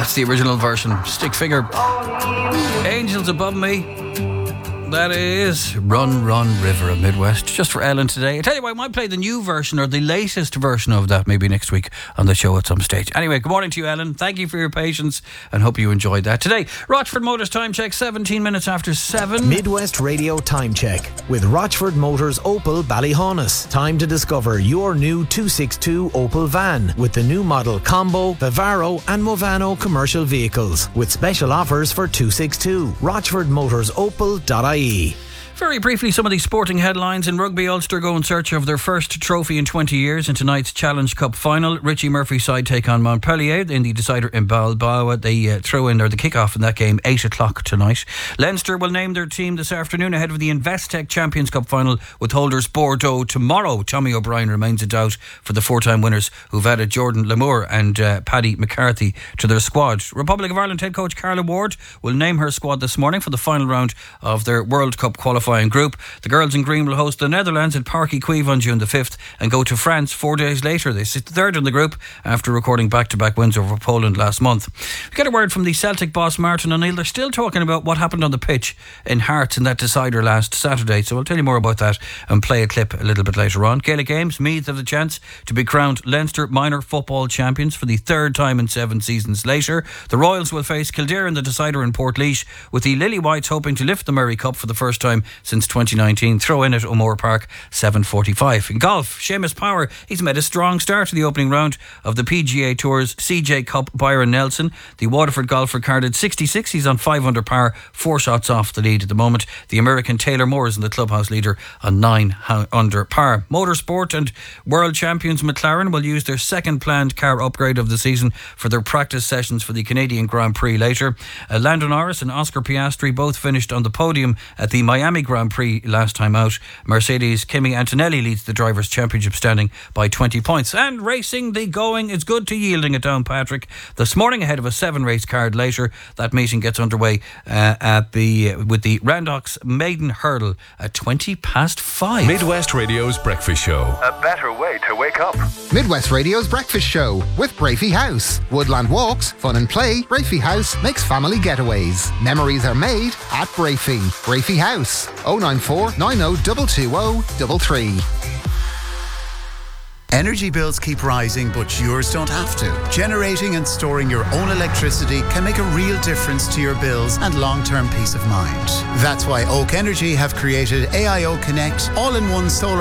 That's the original version. Stick figure. Angels Above Me. That is Run, Run, River of Midwest. Just for Ellen today. I tell you what, I might play the new version or the latest version of that maybe next week on the show at some stage. Anyway, good morning to you, Ellen. Thank you for your patience and hope you enjoyed that. Today, Rochford Motors Time Check, 17 minutes after 7. Midwest Radio Time Check with Rochford Motors Opel Ballyhaunis. Time to discover your new 262 Opel van with the new model Combo, Vivaro and Movano commercial vehicles with special offers for 262. RochfordMotorsOpel.ie. Very briefly, some of these sporting headlines. In rugby, Ulster go in search of their first trophy in 20 years in tonight's Challenge Cup final. Richie Murphy's side take on Montpellier in the decider in Balboa. They throw in, or the kick-off in that game, 8 o'clock tonight. Leinster will name their team this afternoon ahead of the Investec Champions Cup final with holders Bordeaux tomorrow. Tommy O'Brien remains a doubt for the four-time winners who've added Jordan Lamour and Paddy McCarthy to their squad. Republic of Ireland head coach Carla Ward will name her squad this morning for the final round of their World Cup qualifying group. The girls in green will host the Netherlands at Parc y Cuivre on June the 5th and go to France 4 days later. They sit third in the group after recording back-to-back wins over Poland last month. We got a word from the Celtic boss Martin O'Neill. They're still talking about what happened on the pitch in Hearts in that decider last Saturday, so I'll tell you more about that and play a clip a little bit later on. Gaelic Games, Meath have the chance to be crowned Leinster minor football champions for the third time in 7 seasons later. The Royals will face Kildare in the decider in Portlaoise, with the Lily Whites hoping to lift the Murray Cup for the first time since 2019. Throw in at O'Moore Park, 7:45. In golf, Seamus Power, he's made a strong start to the opening round of the PGA Tour's CJ Cup. Byron Nelson, the Waterford golfer, carded 66. He's on 5 under par, 4 shots off the lead at the moment. The American Taylor Moore is in the clubhouse leader on 9 under par. Motorsport and world champions McLaren will use their second planned car upgrade of the season for their practice sessions for the Canadian Grand Prix later. Lando Norris and Oscar Piastri both finished on the podium at the Miami Grand Prix last time out. Mercedes' Kimi Antonelli leads the Drivers' Championship standing by 20 points. And racing, the going is good to yielding at Downpatrick this morning ahead of a 7-race card later. That meeting gets underway with the Randox Maiden Hurdle at 5:20. Midwest Radio's Breakfast Show. A better way to wake up. Midwest Radio's Breakfast Show with Brafey House. Woodland walks, fun and play. Brafey House makes family getaways. Memories are made at Brafey. Brafey House. 094 90 220 33. Energy bills keep rising, but yours don't have to. Generating and storing your own electricity can make a real difference to your bills and long-term peace of mind. That's why Oak Energy have created AIO Connect, all-in-one solar